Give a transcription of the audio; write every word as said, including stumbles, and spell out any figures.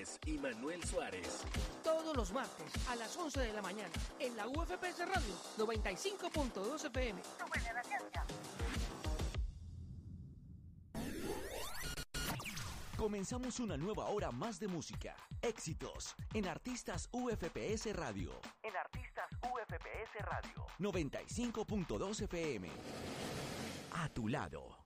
Valdés y Manuel Suárez. Todos los martes a las once de la mañana en la U F P S Radio noventa y cinco punto dos F M. ¡Súbele a la ciencia! Comenzamos una nueva hora más de música, éxitos, en Artistas U F P S Radio. En Artistas U F P S Radio. noventa y cinco punto dos F M. A tu lado.